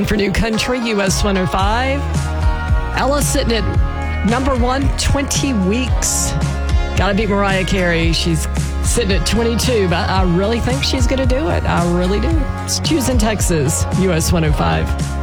1 for New Country, US 105. Ella sitting at number 1, 20 weeks. Gotta beat Mariah Carey. She's sitting at 22, but I really think she's going to do it. I really do. It's Choosing Texas, US 105.